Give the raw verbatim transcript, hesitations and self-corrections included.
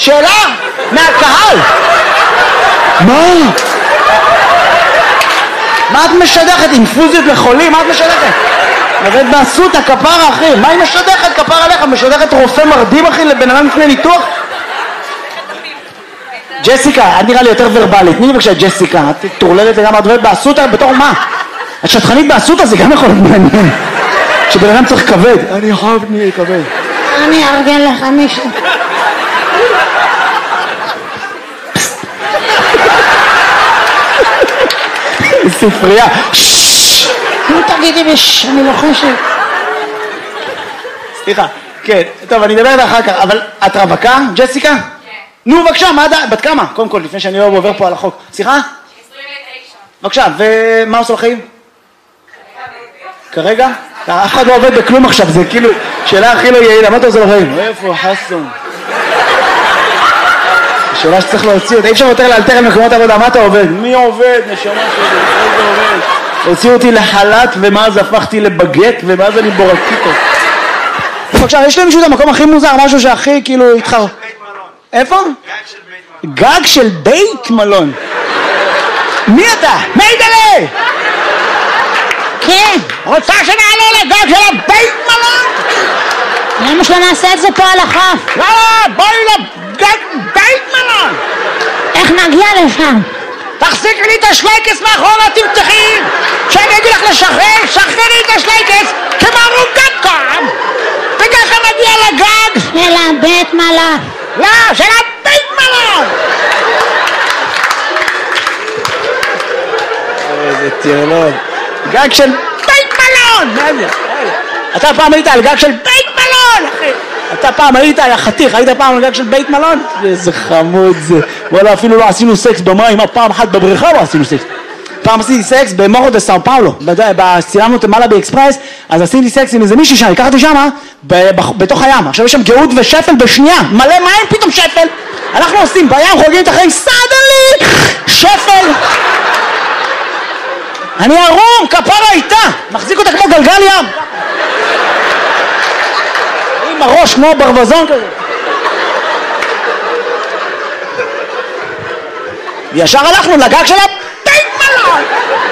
שאלה מהקהל. מה? מה את משדכת? אינפוזיות לחולים? מה את משדכת? עובד באסותא, כפרה אחי. מה היא משדכת? כפרה עליך. משדכת רופא מרדים אחי לבן אדם לפני ניתוח? ג'סיקה, את נראה לי יותר ורבלית. תני לי בבקשה ג'סיקה. את תורלדת לגמרי, את עובדת באסותא בתור מה? את שטחנית באסותא, זה גם יכול להיות מעניין. שבן אדם צריך כבד. אני חייב נהיה כבד. אני ארגן לך מישהו. ספרייה. נו תגידי בש, אני לוחשת. סליחה, כן, טוב אני אדבר עליה אחר כך, אבל את רווקה, ג'סיקה? כן. נו בבקשה, מה עדיין, בת כמה? קודם כל, לפני שאני עובר פה על החוק. סליחה? עשרים ותשע. בבקשה, ומה עושה לחיים? כרגע? אף אחד לא עובד בכלום עכשיו, זה כאילו שאלה הכי לא יעילה, מה אתה עושה לחיים? איפה חסון? שאלה שצריך להוציא אותה, אי אפשר יותר לאלתר על מקומות עבודה, מה אתה עובד? מי עובד? נשמה שלי, איזה עובד? הוציאו אותי לחל"ת ומאז הפכתי לבגט ומאז אני בורקיטו. עכשיו, יש להם מישהו את המקום הכי מוזר, משהו שהכי כאילו איתך... איפה? גג של בית מלון. מי אתה? מיידלה! כן. רוצה שנעלה לגג של הבית מלון? למה שלא נעשה את זה פה על החוף? לא, בואי לגג בית מלון! איך נגיע לשם? תחזיקי לי את השלייקס מאחורה, תמתחי! כשאני אגיד לך לשחרר, שחררי את השלייקס כמו רוגטקום! וככה נגיע לגג! של הבית מלון. לא, של הבית מלון! איזה טירלון. גג של בית מלון! מה זה? אתה פעם היית על גג של בית מלון, אחי! אתה פעם היית על החתיך, היית פעם על גג של בית מלון? איזה חמוד זה. וואלה, אפילו לא עשינו סקס במים, פעם אחת בבריכה לא עשינו סקס. פעם עשיתי סקס במורו דה סאו פאולו, צילמנו את מעלה באקספרס, אז עשיתי סקס עם איזה מישהי שם, לקחתי שמה, בתוך הים. עכשיו יש שם גאות ושפל בשנייה, מלא מים פתאום שפל. אנחנו עושים בים, חוגגים את החיים, סדלי, שפל. אני ערום, כפרה איתה, מחזיק אותה כמו גלגל ים. עם הראש כמו ברווזון כזה. ישר הלכנו לגג של הבית מלון.